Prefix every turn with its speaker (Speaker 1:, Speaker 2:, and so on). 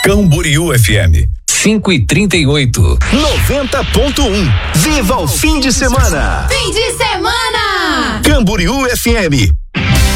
Speaker 1: Camboriú FM 5:38.
Speaker 2: 90.1. Viva o fim de semana!
Speaker 3: Fim de semana!
Speaker 2: Camboriú FM